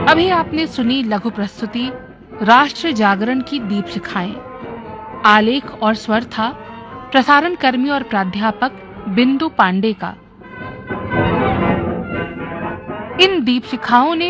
अभी आपने सुनी लघु प्रस्तुति राष्ट्र जागरण की दीप शिखाएं। आलेख और स्वर था प्रसारण कर्मी और प्राध्यापक बिंदु पांडे का। इन दीप शिखाओं ने